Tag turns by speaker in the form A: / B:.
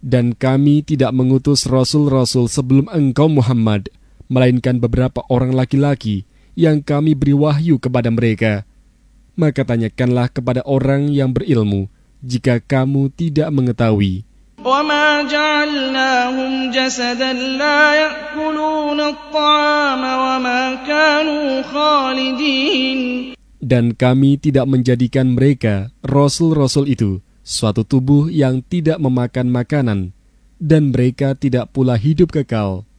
A: Dan kami tidak mengutus rasul-rasul sebelum engkau Muhammad, melainkan beberapa orang laki-laki yang kami beri wahyu kepada mereka. Maka tanyakanlah kepada orang yang berilmu, jika kamu tidak mengetahui.
B: وَمَا جَعَلْنَاهُمْ جَسَدًا لَا يَأْكُلُونَ الطَّعَامَ وَمَا كَانُوا خَالِدِينَ.
A: Dan kami tidak menjadikan mereka, rasul-rasul itu, suatu tubuh yang tidak memakan makanan, dan mereka tidak pula hidup kekal.